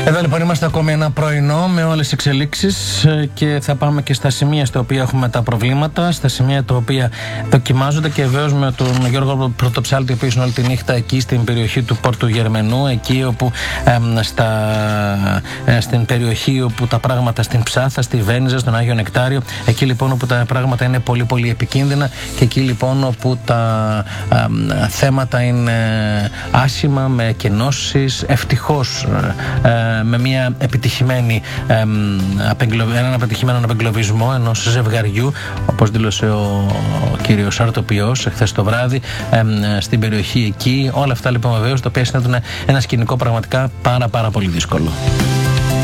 Εδώ λοιπόν είμαστε ακόμη ένα πρωινό με όλες τις εξελίξεις και θα πάμε και στα σημεία στα οποία έχουμε τα προβλήματα, στα σημεία τα οποία δοκιμάζονται και βεβαίως με τον Γιώργο Πρωτοψάλτη, ο οποίος είναι όλη τη νύχτα εκεί στην περιοχή του Πόρτου Γερμενού, εκεί όπου στην περιοχή όπου τα πράγματα στην Ψάθα, στη Βένιζα, στον Άγιο Νεκτάριο, εκεί λοιπόν όπου τα πράγματα είναι πολύ πολύ επικίνδυνα και εκεί λοιπόν όπου τα θέματα είναι άσχημα, με κενώσεις, ευτυχώς με μια έναν επιτυχημένο απεγκλωβισμό ενός ζευγαριού, όπως δήλωσε ο κύριος Αρτοπιός εχθές το βράδυ στην περιοχή εκεί. Όλα αυτά λοιπόν βεβαίως τα οποία συνέτουν ένα σκηνικό πραγματικά πάρα πολύ δύσκολο.